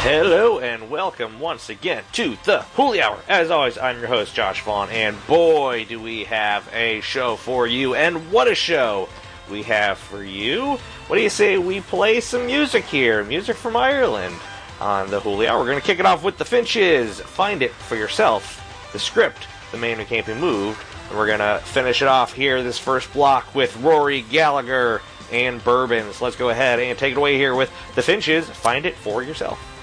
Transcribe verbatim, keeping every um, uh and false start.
Hello and welcome once again to the Hooli Hour. As always, I'm your host, Josh Vaughn, and boy, do we have a show for you, and what a show we have for you. What do you say we play some music here, music from Ireland on the Hooli Hour. We're going to kick it off with the Finches, Find It For Yourself, the script, The Man Who Can't Be Moved, and we're going to finish it off here, this first block, with Rory Gallagher and Bourbons. Let's go ahead and take it away here with the Finches, Find It For Yourself.